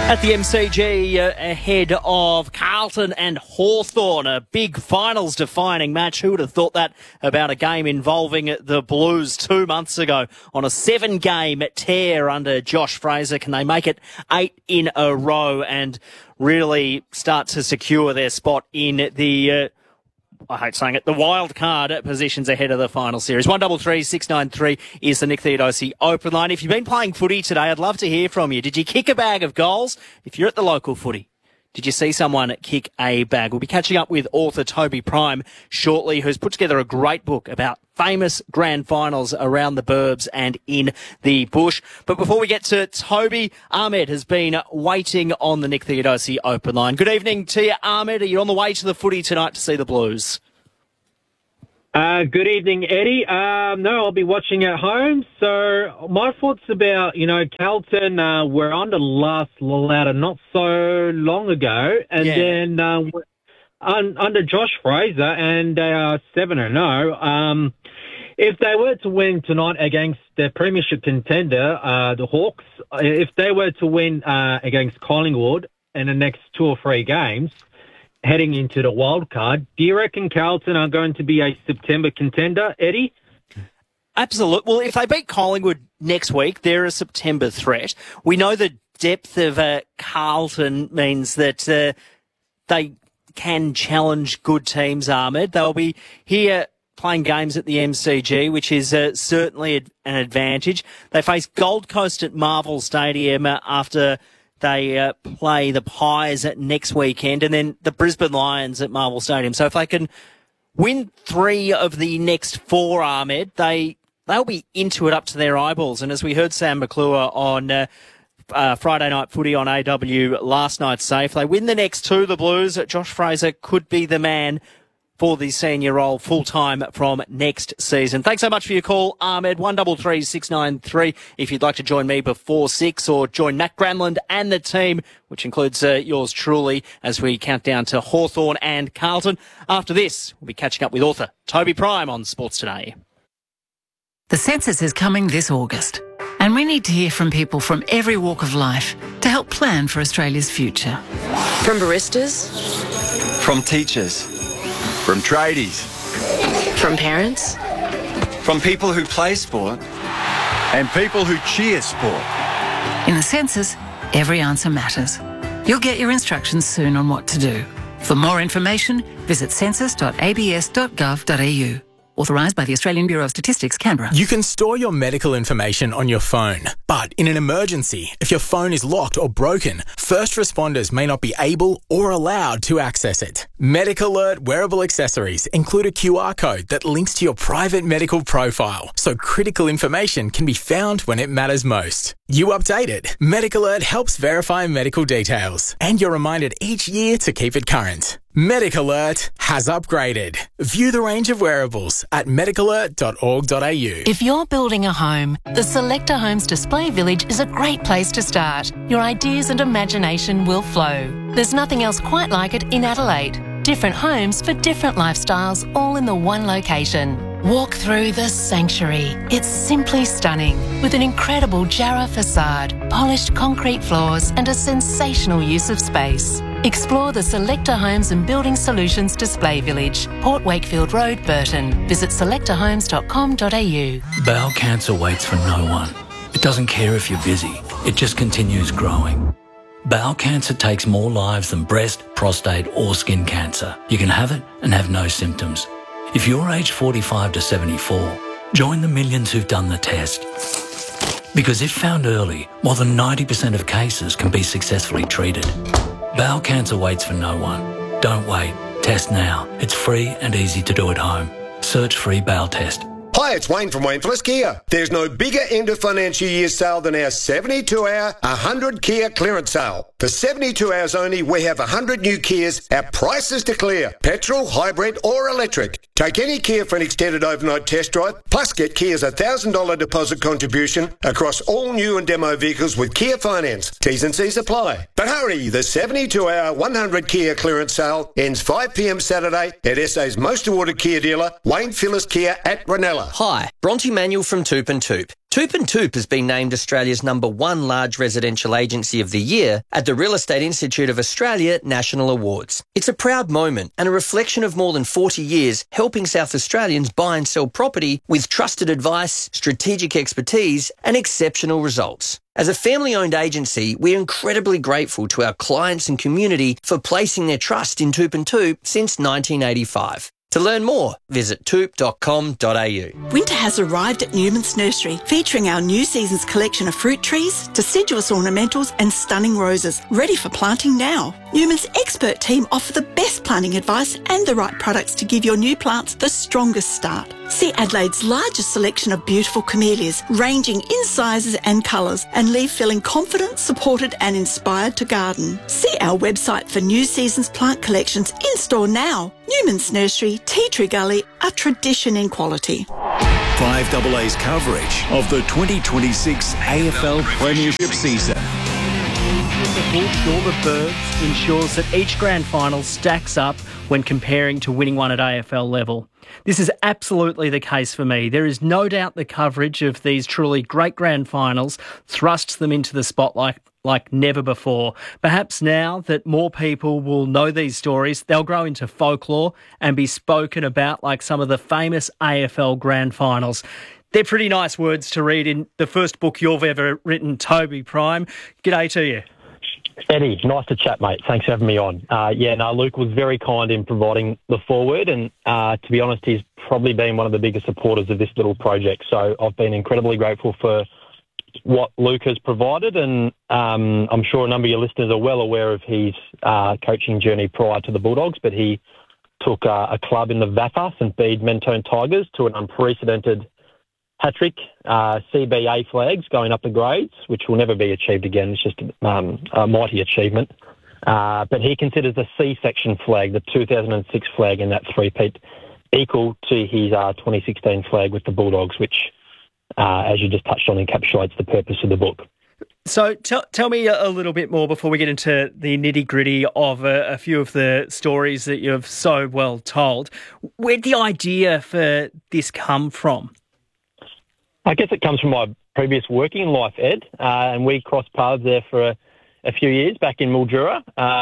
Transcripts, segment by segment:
At the MCG, ahead of Carlton and Hawthorn, a big finals-defining match. Who would have thought that about a game involving the Blues 2 months ago on a 7-game tear under Josh Fraser? Can they make it 8 in a row and really start to secure their spot in the I hate saying it, the wild card positions ahead of the final series? 133 693 is the Nick Theodosi open line. If you've been playing footy today, I'd love to hear from you. Did you kick a bag of goals? If you're at the local footy, did you see someone kick a bag? We'll be catching up with author Toby Prime shortly, who's put together a great book about famous grand finals around the burbs and in the bush. But before we get to Toby, Ahmed has been waiting on the Nick Theodosi open line. Good evening to you, Ahmed. Are you on the way to the footy tonight to see the Blues? Good evening, Eddie. No, I'll be watching at home. So my thoughts about, Carlton were under last ladder not so long ago. And then under Josh Fraser, and they are 7-0. If they were to win tonight against their premiership contender, the Hawks, if they were to win against Collingwood in the next 2 or 3 games, heading into the wild card, do you reckon Carlton are going to be a September contender, Eddie? Absolutely. Well, if they beat Collingwood next week, they're a September threat. We know the depth of Carlton means that they can challenge good teams, Ahmed. They'll be here playing games at the MCG, which is certainly an advantage. They face Gold Coast at Marvel Stadium after they play the Pies next weekend, and then the Brisbane Lions at Marvel Stadium. So if they can win 3 of the next 4, Ahmed, they'll be into it up to their eyeballs. And as we heard Sam McClure on Friday Night Footy on AW last night say, if they win the next 2, the Blues, Josh Fraser could be the man for the senior role full-time from next season. Thanks so much for your call, Ahmed. 133 693 if you'd like to join me before 6, or join Matt Granlund and the team, which includes yours truly, as we count down to Hawthorn and Carlton. After this, we'll be catching up with author Toby Prime on Sports Today. The census is coming this August, and we need to hear from people from every walk of life to help plan for Australia's future. From baristas. From teachers. From tradies. From parents. From people who play sport. And people who cheer sport. In the census, every answer matters. You'll get your instructions soon on what to do. For more information, visit census.abs.gov.au. Authorised by the Australian Bureau of Statistics, Canberra. You can store your medical information on your phone, but in an emergency, if your phone is locked or broken, first responders may not be able or allowed to access it. Medical Alert wearable accessories include a QR code that links to your private medical profile, so critical information can be found when it matters most. You update it. Medical Alert helps verify medical details, and you're reminded each year to keep it current. Medical Alert has upgraded. View the range of wearables at medicalert.org.au. If you're building a home, the Selector Homes Display Village is a great place to start. Your ideas and imagination will flow. There's nothing else quite like it in Adelaide. Different homes for different lifestyles, all in the one location. Walk through the sanctuary. It's simply stunning, with an incredible Jarrah facade, polished concrete floors and a sensational use of space. Explore the Selector Homes and Building Solutions Display Village, Port Wakefield Road, Burton. Visit selectorhomes.com.au. Bowel cancer waits for no one. It doesn't care if you're busy. It just continues growing. Bowel cancer takes more lives than breast, prostate or skin cancer. You can have it and have no symptoms. If you're aged 45 to 74, join the millions who've done the test. Because if found early, more than 90% of cases can be successfully treated. Bowel cancer waits for no one. Don't wait. Test now. It's free and easy to do at home. Search free bowel test. Hi, it's Wayne from Wayne Phillips Kia. There's no bigger end of financial year sale than our 72-hour 100 Kia clearance sale. For 72 hours only, we have 100 new Kias at prices to clear. Petrol, hybrid or electric. Take any Kia for an extended overnight test drive, plus get Kia's $1,000 deposit contribution across all new and demo vehicles with Kia Finance. T's and C's apply. But hurry, the 72-hour 100 Kia clearance sale ends 5 p.m. Saturday at SA's most awarded Kia dealer, Wayne Phillips Kia at Ranella. Hi, Bronte Manuel from Toop and Toop. Toop and Toop has been named Australia's #1 large residential agency of the year at the Real Estate Institute of Australia National Awards. It's a proud moment and a reflection of more than 40 years helping South Australians buy and sell property with trusted advice, strategic expertise and exceptional results. As a family-owned agency, we're incredibly grateful to our clients and community for placing their trust in Toop and Toop since 1985. To learn more, visit toop.com.au. Winter has arrived at Newman's Nursery, featuring our new season's collection of fruit trees, deciduous ornamentals and stunning roses, ready for planting now. Newman's expert team offer the best planting advice and the right products to give your new plants the strongest start. See Adelaide's largest selection of beautiful camellias, ranging in sizes and colours, and leave feeling confident, supported and inspired to garden. See our website for new season's plant collections in store now. Newman's Nursery, Tea Tree Gully, a tradition in quality. 5AA's coverage of the 2026 AFL Premiership season. All the Birds ensures that each grand final stacks up when comparing to winning one at AFL level. This is absolutely the case for me. There is no doubt the coverage of these truly great grand finals thrusts them into the spotlight like never before. Perhaps now that more people will know these stories, they'll grow into folklore and be spoken about like some of the famous AFL grand finals. They're pretty nice words to read in the first book you've ever written, Toby Prime. G'day to you. Eddie, nice to chat, mate. Thanks for having me on. Luke was very kind in providing the foreword, and to be honest, he's probably been one of the biggest supporters of this little project. So I've been incredibly grateful for what Luke has provided, and I'm sure a number of your listeners are well aware of his coaching journey prior to the Bulldogs, but he took a club in the VAFA, St Bede Mentone Tigers, to an unprecedented hat-trick, CBA flags going up the grades, which will never be achieved again. It's just a mighty achievement. But he considers the C-section flag, the 2006 flag in that three-peat, equal to his 2016 flag with the Bulldogs, which, as you just touched on, encapsulates the purpose of the book. So tell me a little bit more before we get into the nitty-gritty of a few of the stories that you've so well told. Where'd the idea for this come from? I guess it comes from my previous working life, Ed, and we crossed paths there for a few years back in Mildura.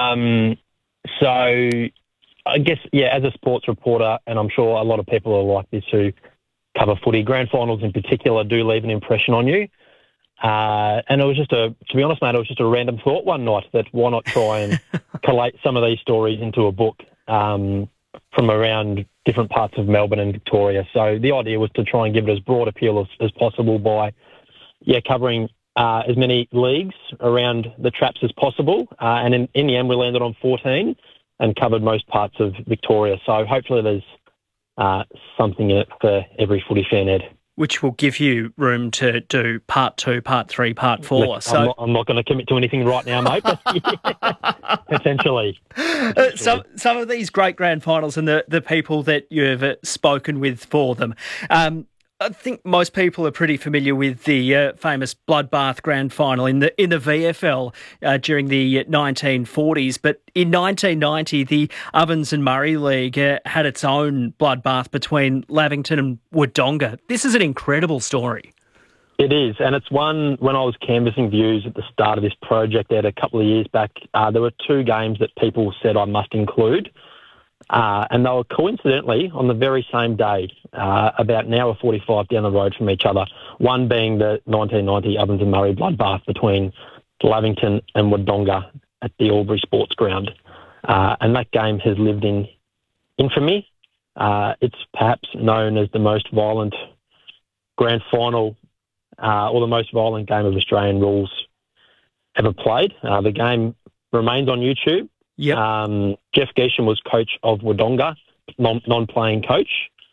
So I guess, as a sports reporter, and I'm sure a lot of people are like this who cover footy, grand finals in particular do leave an impression on you. And it was just to be honest, mate, it was just a random thought one night that why not try and collate some of these stories into a book from around different parts of Melbourne and Victoria. So the idea was to try and give it as broad appeal as possible by, covering as many leagues around the traps as possible. And in the end, we landed on 14 and covered most parts of Victoria. So hopefully there's something in it for every footy fan, Ed. Which will give you room to do part 2, part 3, part 4. Look, so I'm not going to commit to anything right now, mate, but potentially. Some of these great grand finals and the people that you've spoken with for them. I think most people are pretty familiar with the famous Bloodbath Grand Final in the VFL during the 1940s. But in 1990, the Ovens and Murray League had its own bloodbath between Lavington and Wodonga. This is an incredible story. It is, and it's one, when I was canvassing views at the start of this project a couple of years back, there were two games that people said I must include. And they were coincidentally on the very same day, about an hour 45 down the road from each other, one being the 1990 Ovens and Murray bloodbath between Lavington and Wodonga at the Albury Sports Ground. And that game has lived in infamy. It's perhaps known as the most violent grand final or the most violent game of Australian rules ever played. The game remains on YouTube. Yep. Jeff Geesham was coach of Wodonga, non-playing coach.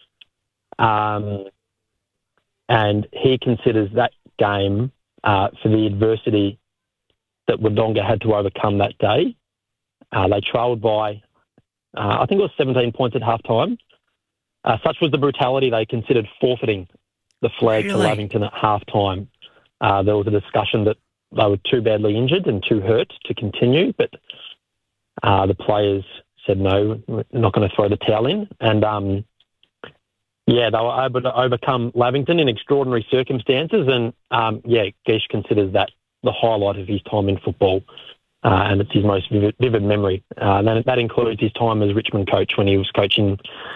And he considers that game for the adversity that Wodonga had to overcome that day. They trailed by, I think it was 17 points at half-time. Such was the brutality they considered forfeiting the flag to Lavington at half-time. There was a discussion that they were too badly injured and too hurt to continue, but the players said, no, we're not going to throw the towel in. And, Yeah, they were able to overcome Lavington in extraordinary circumstances, and Geesh considers that the highlight of his time in football, and it's his most vivid memory. That includes his time as Richmond coach when he was coaching,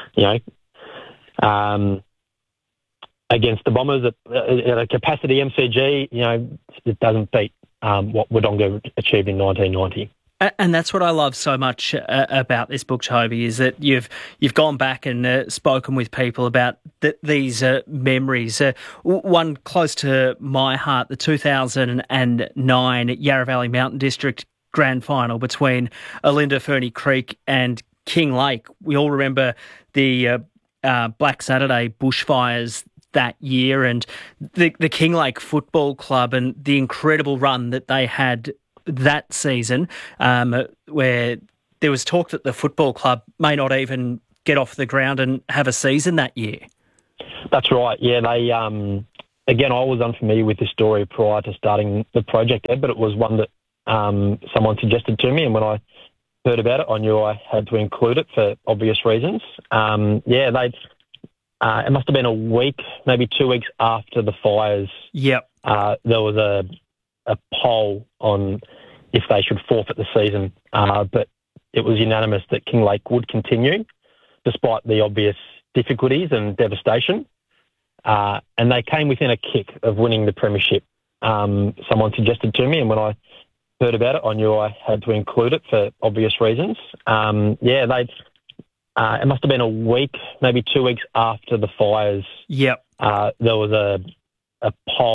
against the Bombers at a capacity MCG. It doesn't beat what Wodonga achieved in 1990. And that's what I love so much about this book, Toby, is that you've gone back and spoken with people about these memories. One close to my heart, the 2009 Yarra Valley Mountain District Grand Final between Olinda, Ferny Creek and Kinglake. We all remember the Black Saturday bushfires that year, and the Kinglake Football Club and the incredible run that they had that season, where there was talk that the football club may not even get off the ground and have a season that year. That's right. Yeah, they again, I was unfamiliar with this story prior to starting the project, but it was one that someone suggested to me, and when I heard about it, I knew I had to include it for obvious reasons. It must have been a week, maybe 2 weeks after the fires. Yep. There was a poll on if they should forfeit the season, but it was unanimous that Kinglake would continue despite the obvious difficulties and devastation. And they came within a kick of winning the premiership. Someone suggested to me, and when I heard about it, I knew I had to include it for obvious reasons. It must have been a week, maybe 2 weeks after the fires. Yep. There was a poll